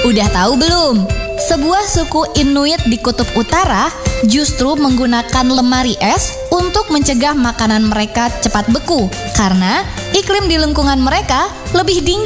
Udah tahu belum? Sebuah suku Inuit di Kutub Utara justru menggunakan lemari es untuk mencegah makanan mereka cepat beku karena iklim di lingkungan mereka lebih dingin.